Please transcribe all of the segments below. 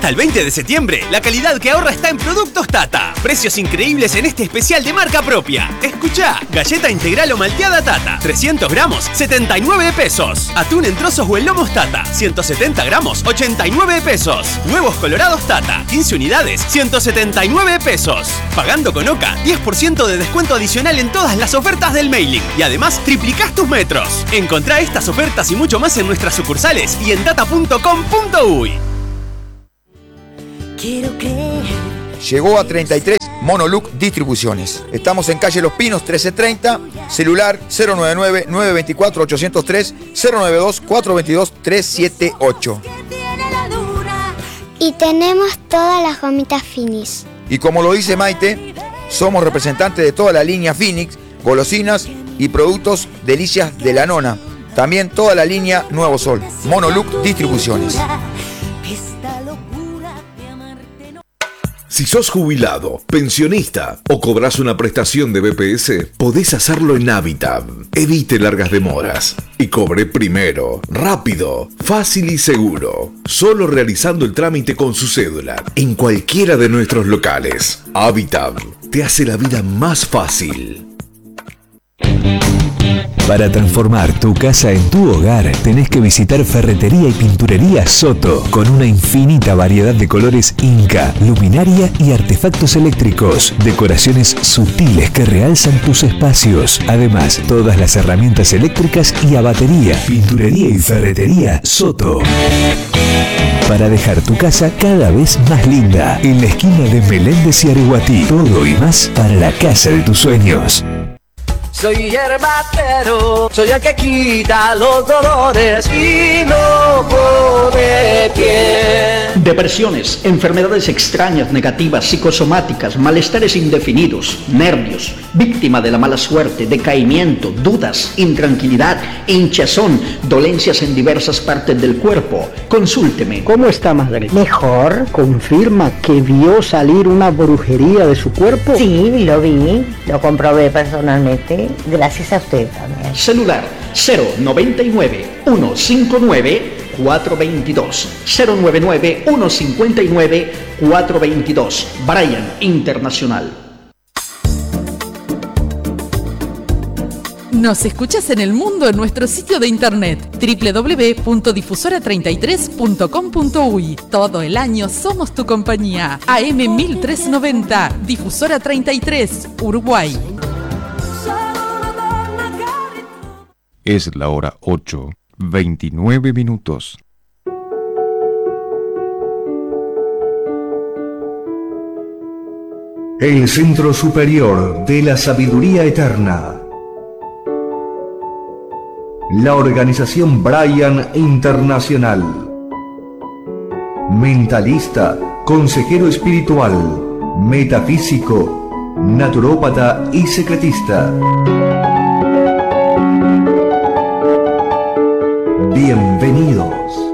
Hasta el 20 de septiembre, la calidad que ahorra está en Productos Tata. Precios increíbles en este especial de marca propia. Escuchá, galleta integral o malteada Tata, 300 gramos, 79 pesos. Atún en trozos o en lomos Tata, 170 gramos, 89 pesos. Huevos colorados Tata, 15 unidades, 179 pesos. Pagando con OCA, 10% de descuento adicional en todas las ofertas del mailing. Y además, triplicás tus metros. Encontrá estas ofertas y mucho más en nuestras sucursales y en tata.com.uy. Quiero creer. Llegó a 33 Monoluc Distribuciones. Estamos en calle Los Pinos 1330, celular 099-924-803, 092-422-378. Y tenemos todas las gomitas Finis. Y como lo dice Maite, somos representantes de toda la línea Phoenix, golosinas y productos delicias de la nona. También toda la línea Nuevo Sol. Monoluc Distribuciones. Si sos jubilado, pensionista o cobras una prestación de BPS, podés hacerlo en Habitat. Evite largas demoras y cobre primero, rápido, fácil y seguro. Solo realizando el trámite con su cédula en cualquiera de nuestros locales. Habitat te hace la vida más fácil. Para transformar tu casa en tu hogar, tenés que visitar Ferretería y Pinturería Soto, con una infinita variedad de colores Inca, luminaria y artefactos eléctricos, decoraciones sutiles que realzan tus espacios. Además, todas las herramientas eléctricas y a batería. Pinturería y Ferretería Soto. Para dejar tu casa cada vez más linda, en la esquina de Meléndez y Areguatí. Todo y más para la casa de tus sueños. Soy herbatero, soy el que quita los dolores y no pone pie. Depresiones, enfermedades extrañas, negativas, psicosomáticas, malestares indefinidos, nervios, víctima de la mala suerte, decaimiento, dudas, intranquilidad, hinchazón, dolencias en diversas partes del cuerpo. Consúlteme. ¿Cómo está, madre? Mejor. ¿Confirma que vio salir una brujería de su cuerpo? Sí, lo vi, lo comprobé personalmente. Gracias a usted también. Celular 099-159-422. 099-159-422. Brian Internacional. Nos escuchas en el mundo en nuestro sitio de internet www.difusora33.com.uy. Todo el año somos tu compañía. AM 1390, Difusora 33, Uruguay. Es la hora 8:29. El Centro Superior de la Sabiduría Eterna. La organización Brian Internacional. Mentalista, consejero espiritual, metafísico, naturópata y secretista. Bienvenidos.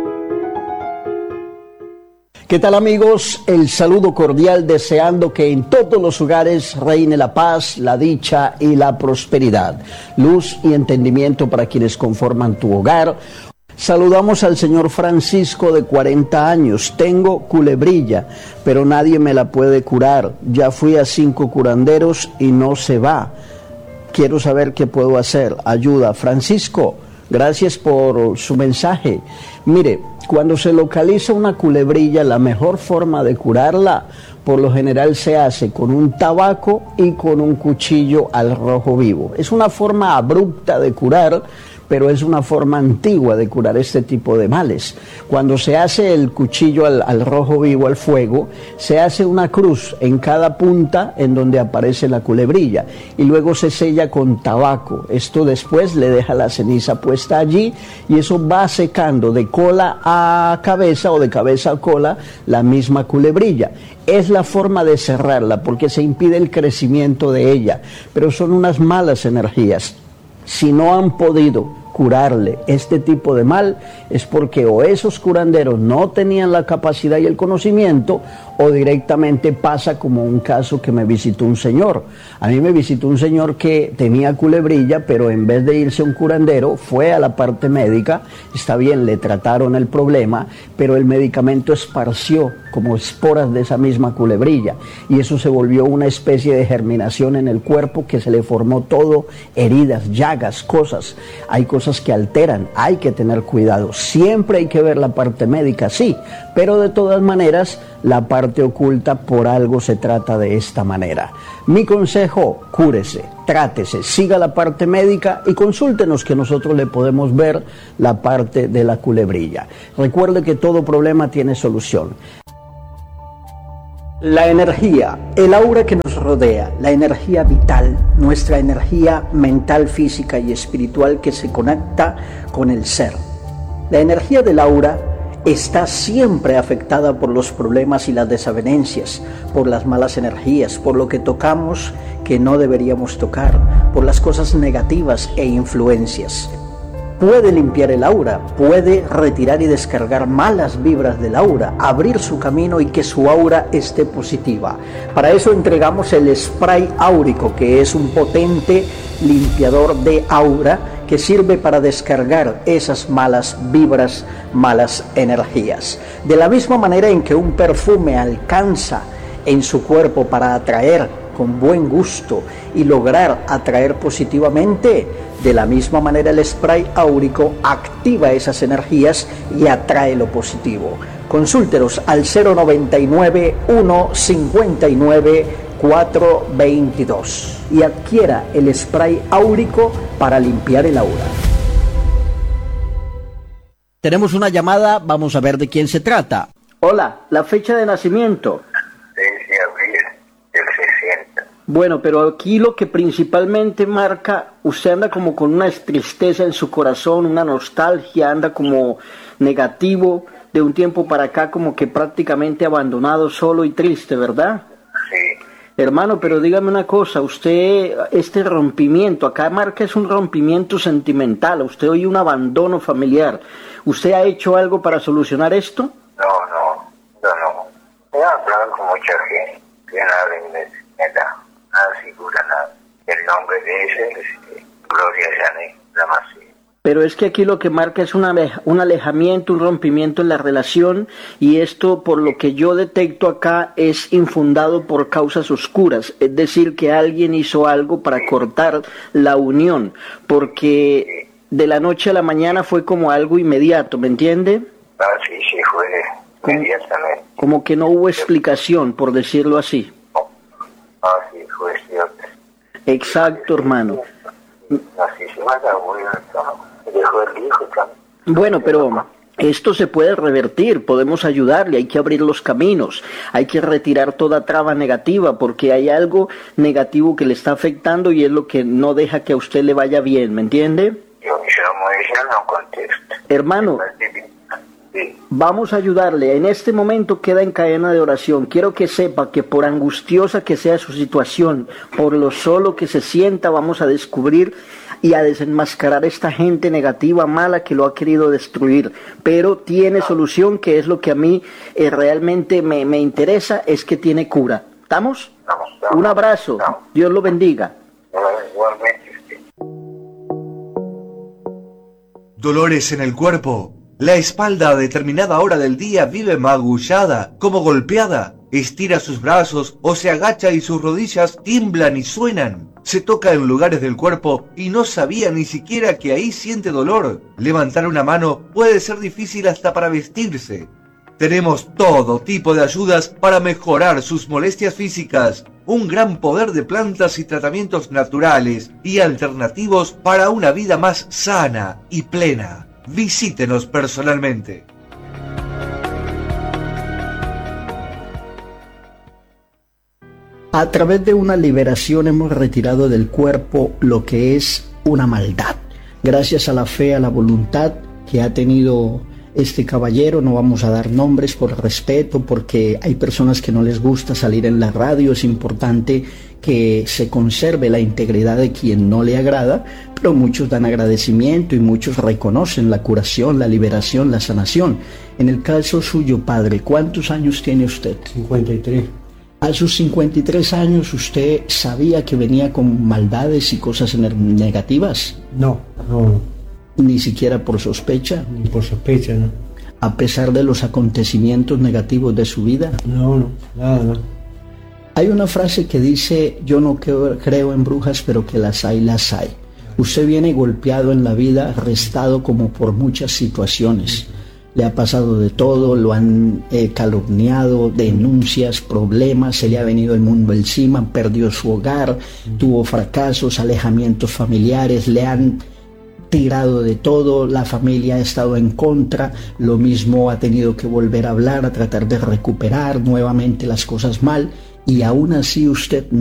¿Qué tal, amigos? El saludo cordial, deseando que en todos los hogares reine la paz, la dicha y la prosperidad. Luz y entendimiento para quienes conforman tu hogar. Saludamos al señor Francisco, de 40 años. Tengo culebrilla, pero nadie me la puede curar. Ya fui a 5 curanderos y no se va. Quiero saber qué puedo hacer. Ayuda. Francisco, gracias por su mensaje. Mire, cuando se localiza una culebrilla, la mejor forma de curarla, por lo general, se hace con un tabaco y con un cuchillo al rojo vivo. Es una forma abrupta de curar, pero es una forma antigua de curar este tipo de males. Cuando se hace el cuchillo al rojo vivo, al fuego, se hace una cruz en cada punta en donde aparece la culebrilla y luego se sella con tabaco. Esto después le deja la ceniza puesta allí y eso va secando de cola a cabeza o de cabeza a cola la misma culebrilla. Es la forma de cerrarla porque se impide el crecimiento de ella, pero son unas malas energías. Si no han podido curarle este tipo de mal, es porque o esos curanderos no tenían la capacidad y el conocimiento, o directamente pasa como un caso que me visitó un señor. A mí me visitó un señor que tenía culebrilla, pero en vez de irse a un curandero, fue a la parte médica. Está bien, le trataron el problema, pero el medicamento esparció como esporas de esa misma culebrilla, y eso se volvió una especie de germinación en el cuerpo que se le formó todo, heridas, llagas, cosas. Hay cosas que alteran, hay que tener cuidado. Siempre hay que ver la parte médica, sí, pero de todas maneras la parte oculta por algo se trata de esta manera. Mi consejo, cúrese, trátese, siga la parte médica y consúltenos que nosotros le podemos ver la parte de la culebrilla. Recuerde que todo problema tiene solución. La energía, el aura que nos rodea, la energía vital, nuestra energía mental, física y espiritual que se conecta con el ser. La energía del aura está siempre afectada por los problemas y las desavenencias, por las malas energías, por lo que tocamos que no deberíamos tocar, por las cosas negativas e influencias. Puede limpiar el aura, puede retirar y descargar malas vibras del aura, abrir su camino y que su aura esté positiva. Para eso entregamos el spray áurico, que es un potente limpiador de aura que sirve para descargar esas malas vibras, malas energías. De la misma manera en que un perfume alcanza en su cuerpo para atraer con buen gusto y lograr atraer positivamente, de la misma manera el spray áurico activa esas energías y atrae lo positivo. Consúltenos al 099 159 422 y adquiera el spray áurico para limpiar el aura. Tenemos una llamada, vamos a ver de quién se trata. Hola, la fecha de nacimiento. 6 de abril del 60. Bueno, pero aquí lo que principalmente marca, usted anda como con una tristeza en su corazón, una nostalgia, anda como negativo de un tiempo para acá, como que prácticamente abandonado, solo y triste, ¿verdad? Sí. Hermano, pero dígame una cosa, usted, este rompimiento, acá marca es un rompimiento sentimental, usted oye un abandono familiar. ¿Usted ha hecho algo para solucionar esto? No. He hablado con mucha gente, que nadie me da, nada figura, nada. El nombre de ese es Gloria Janet, nada más. Pero es que aquí lo que marca es un alejamiento, un rompimiento en la relación, y esto, por lo que yo detecto acá, es infundado por causas oscuras, es decir, que alguien hizo algo para cortar la unión, porque de la noche a la mañana fue como algo inmediato, ¿me entiende? Sí, fue inmediatamente. Como que no hubo explicación, por decirlo así. Sí, fue cierto. Exacto, hermano. Así se mata, dejó el hijo también. Bueno, pero esto se puede revertir, podemos ayudarle, hay que abrir los caminos, hay que retirar toda traba negativa, porque hay algo negativo que le está afectando y es lo que no deja que a usted le vaya bien, ¿me entiende? Yo no contesto. Hermano, vamos a ayudarle, en este momento queda en cadena de oración. Quiero que sepa que por angustiosa que sea su situación, por lo solo que se sienta, vamos a descubrir y a desenmascarar esta gente negativa, mala, que lo ha querido destruir, pero tiene solución, que es lo que a mí realmente me interesa, es que tiene cura. ¿Estamos? Un abrazo, Dios lo bendiga. Dolores en el cuerpo. La espalda a determinada hora del día vive magullada, como golpeada. Estira sus brazos o se agacha y sus rodillas tiemblan y suenan. Se toca en lugares del cuerpo y no sabía ni siquiera que ahí siente dolor. Levantar una mano puede ser difícil hasta para vestirse. Tenemos todo tipo de ayudas para mejorar sus molestias físicas. Un gran poder de plantas y tratamientos naturales y alternativos para una vida más sana y plena. Visítenos personalmente. A través de una liberación hemos retirado del cuerpo lo que es una maldad. Gracias a la fe, a la voluntad que ha tenido este caballero, no vamos a dar nombres por respeto, porque hay personas que no les gusta salir en la radio, es importante que se conserve la integridad de quien no le agrada, pero muchos dan agradecimiento y muchos reconocen la curación, la liberación, la sanación. En el caso suyo, padre, ¿cuántos años tiene usted? 53. A sus 53 años, ¿usted sabía que venía con maldades y cosas negativas? No. Ni siquiera por sospecha. Ni por sospecha, no. A pesar de los acontecimientos negativos de su vida. No, nada, no. Hay una frase que dice, yo no creo en brujas, pero que las hay, las hay. Usted viene golpeado en la vida, arrestado como por muchas situaciones. Le ha pasado de todo, lo han calumniado, denuncias, problemas, se le ha venido el mundo encima, perdió su hogar, tuvo fracasos, alejamientos familiares, le han tirado de todo, la familia ha estado en contra, lo mismo ha tenido que volver a hablar, a tratar de recuperar nuevamente las cosas mal, y aún así usted